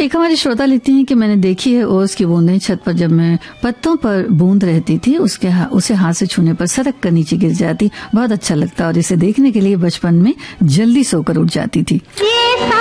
एक हमारी श्रोता लिखती हैं कि मैंने देखी है ओस की बूंदें छत पर, जब मैं पत्तों पर बूंद रहती थी उसे हाथ से छूने पर सरक कर नीचे गिर जाती। बहुत अच्छा लगता और इसे देखने के लिए बचपन में जल्दी सोकर उठ जाती थी।